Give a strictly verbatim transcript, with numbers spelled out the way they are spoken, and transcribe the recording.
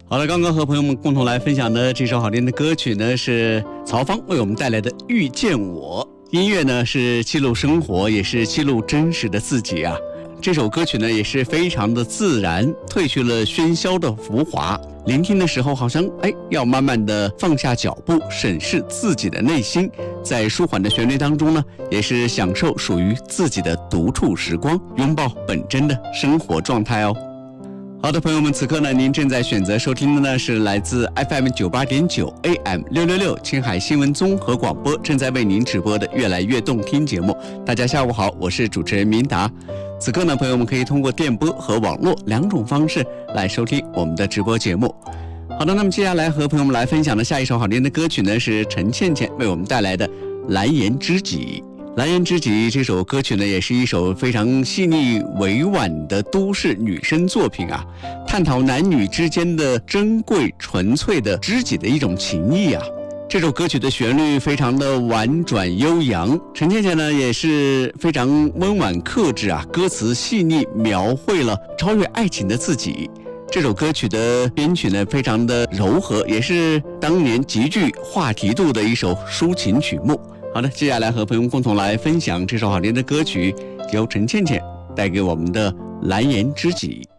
好了，刚刚和朋友们共同来分享的这首好听的歌曲呢，是曹芳为我们带来的《遇见我》。音乐呢是记录生活，也是记录真实的自己啊。这首歌曲呢也是非常的自然，褪去了喧嚣的浮华。聆听的时候，好像哎要慢慢的放下脚步，审视自己的内心。在舒缓的旋律当中呢，也是享受属于自己的独处时光，拥抱本真的生活状态哦。好的，朋友们，此刻呢，您正在选择收听的呢是来自 F M 九八点九 A M 六六六青海新闻综合广播正在为您直播的越来越动听节目。大家下午好，我是主持人明达。此刻呢，朋友们可以通过电波和网络两种方式来收听我们的直播节目。好的，那么接下来和朋友们来分享的下一首好听的歌曲呢，是陈倩倩为我们带来的《蓝颜知己》。蓝颜知己这首歌曲呢，也是一首非常细腻委婉的都市女声作品啊，探讨男女之间的珍贵纯粹的知己的一种情谊啊。这首歌曲的旋律非常的婉转悠扬，陈倩倩呢也是非常温婉克制啊，歌词细腻描绘了超越爱情的自己。这首歌曲的编曲呢非常的柔和，也是当年极具话题度的一首抒情曲目。好的，接下来和朋友们共同来分享这首好听的歌曲，由陈倩倩带给我们的蓝颜知己。